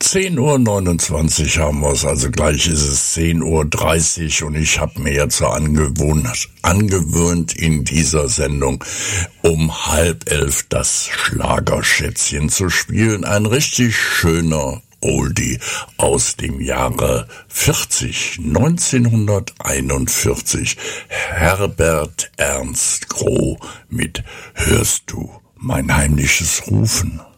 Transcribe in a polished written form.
10:29 Uhr haben wir es, also gleich ist es 10:30 Uhr und ich habe mir jetzt so angewöhnt, in dieser Sendung um 10:30 das Schlagerschätzchen zu spielen. Ein richtig schöner Oldie aus dem Jahre 1941. Herbert Ernst Groh mit Hörst du mein heimliches Rufen?